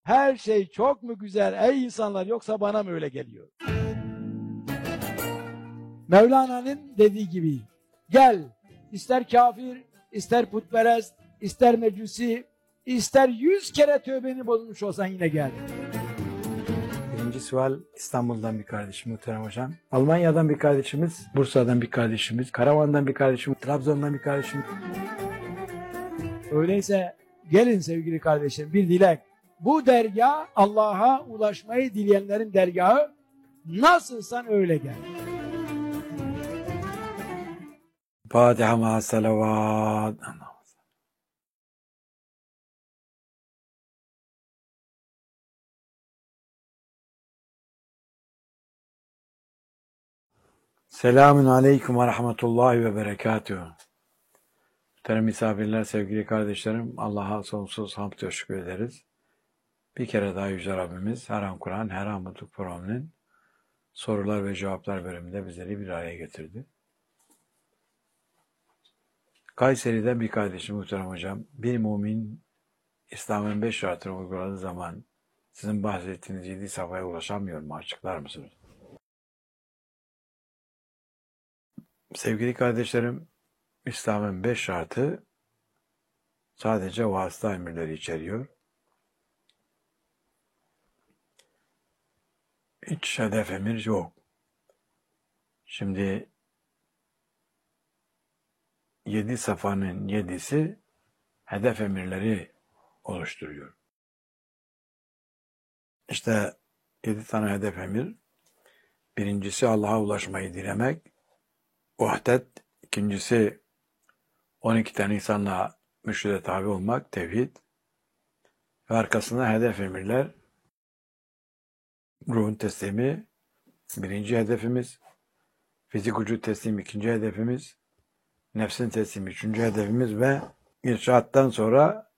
Her şey çok mu güzel ey insanlar, yoksa bana mı öyle geliyor? Mevlana'nın dediği gibi, gel ister kafir, ister putperest, ister mecusi, ister 100 kere tövbeni bozmuş olsan yine gel. Birinci sual İstanbul'dan bir kardeşim muhterem hocam. Almanya'dan bir kardeşimiz, Bursa'dan bir kardeşimiz, Karaman'dan bir kardeşim, Trabzon'dan bir kardeşim. Öyleyse gelin sevgili kardeşlerim, bir dilek. Bu dergah Allah'a ulaşmayı dileyenlerin dergahı, nasılsan öyle gel. Fatiha ma salavat. Selamun aleyküm ve rahmetullahi ve berekatuhu. Muhterem misafirler, sevgili kardeşlerim, Allah'a sonsuz hamd ve şükür ederiz. Bir kere daha Yüce Rabbimiz her an Kur'an, her an Mutluluk Programı'nın sorular ve cevaplar bölümünde bizleri bir araya getirdi. Kayseri'den bir kardeşim muhterem hocam, bir mümin İslam'ın 5 şartını uyguladığı zaman sizin bahsettiğiniz 7 safhaya ulaşamıyor mu? Açıklar mısınız? Sevgili kardeşlerim, İslam'ın 5 şartı sadece vasıta emirleri içeriyor. Hiç hedef emir yok. Şimdi 7 safhanın 7'si hedef emirleri oluşturuyor. İşte 7 tane hedef emir. Birincisi Allah'a ulaşmayı dilemek. Vahdet. İkincisi 12 tane insanla mürşide tabi olmak, tevhid. Ve arkasında hedef emirler. Ruhun teslimi birinci hedefimiz. Fizik vücut teslim ikinci hedefimiz. Nefsin teslimi üçüncü hedefimiz ve irşattan sonra